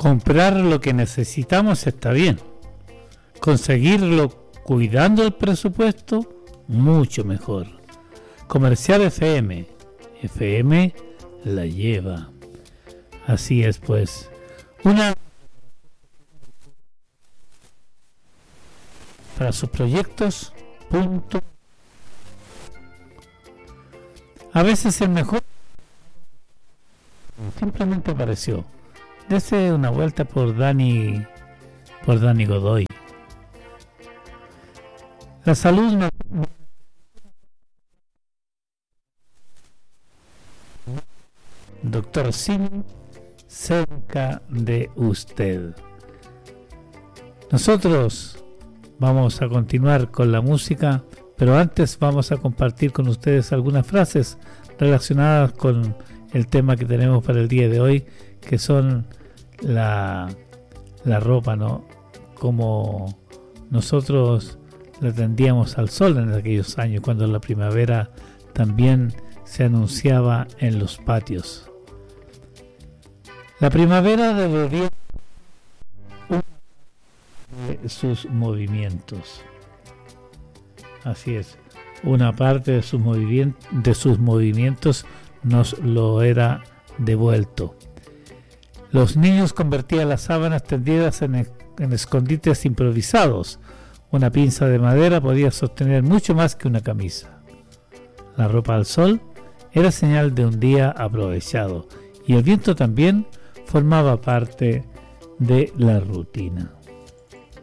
Comprar lo que necesitamos está bien. Conseguirlo cuidando el presupuesto, mucho mejor. Comercial FM. FM la lleva. Así es, pues. Para sus proyectos, punto. A veces el mejor simplemente apareció. Dese una vuelta por Dani Godoy. La salud no. Doctor Sim, cerca de usted. Nosotros vamos a continuar con la música, pero antes vamos a compartir con ustedes algunas frases relacionadas con el tema que tenemos para el día de hoy, que son la ropa, ¿no? Como nosotros la tendíamos al sol en aquellos años, cuando la primavera también se anunciaba en los patios. La primavera devolvió sus movimientos. Así es, una parte de sus movimientos nos lo era devuelto. Los niños convertían las sábanas tendidas en escondites improvisados. Una pinza de madera podía sostener mucho más que una camisa. La ropa al sol era señal de un día aprovechado, y el viento también formaba parte de la rutina.